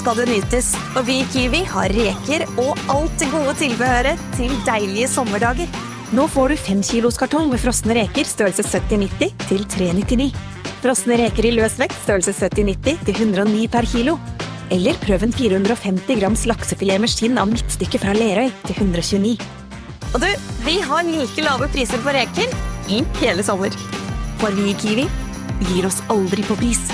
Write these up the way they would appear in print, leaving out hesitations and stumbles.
skal det nytes. Og vi i Kiwi har reker og alt det gode tilbehøret til deilige sommerdager. Nå får du 5 kilos kartong med frosne reker størrelse 70-90 til 3,99. Frosne reker i løsvekt størrelse 70-90 til 109 per kilo. Eller prøv en 450 grams laksefilet med skinn av midtstykke fra Lerøy til 129. Og du, vi har like lave priser på reker i hele sommer. For vi i Kiwi gir oss aldri på pris.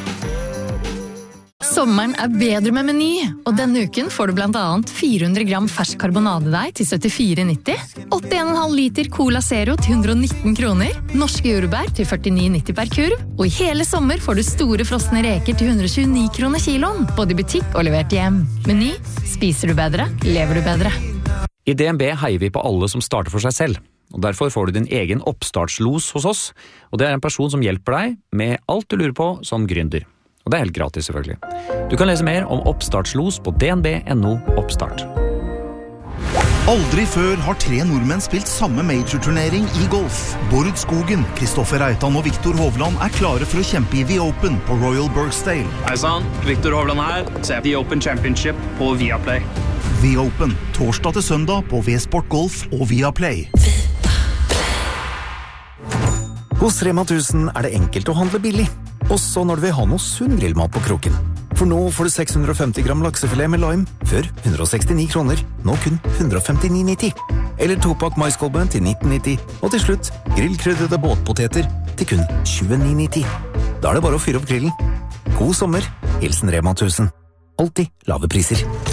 Sommeren bedre med Meny, og denne uken får du blant annet 400 gram fersk karbonadedeig til 74,90, 81,5 liter Cola Zero til 119 kroner, norske jordbær til 49,90 per kurv, og i hele sommer får du store frosne reker til 129 kroner kiloen, både i butikk og levert hjem. Meny, spiser du bedre, lever du bedre. I DNB heier vi på alle som starter for seg selv, og derfor får du din egen oppstartslos hos oss, og det en person som hjelper deg med alt du lurer på som gründer. Og det helt gratis selvfølgelig. Du kan lese mer om oppstartslos på dnb.no oppstart. Aldri før har 3 nordmenn spilt samme major-turnering i golf. Bård Skogen, Kristoffer Reitan og Viktor Hovland klare for å kjempe i The Open på Royal Birkdale. Hei sann, Viktor Hovland her. Se The Open Championship på Viaplay. The Open, torsdag til søndag på V-Sport Golf og Viaplay. Hos Rema 1000 det enkelt å handle billig. Også når du vil ha noe sunn grillmat på kroken. For nå får du 650 gram laksefilet med lime, før 169 kroner, nå kun 159,90. Eller 2-pakk maiskolben til 19,90. Og til slutt, grillkrydrede båtpoteter til kun 29,90. Da det bare å fyre opp grillen. God sommer, hilsen Rema 1000. Alltid lave priser.